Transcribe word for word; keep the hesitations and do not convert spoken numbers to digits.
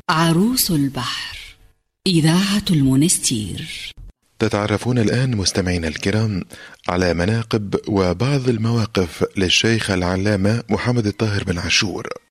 عروس البحر، إذاعة المونستير. تتعرفون الآن مستمعينا الكرام على مناقب وبعض المواقف للشيخ العلامة محمد الطاهر بن عاشور.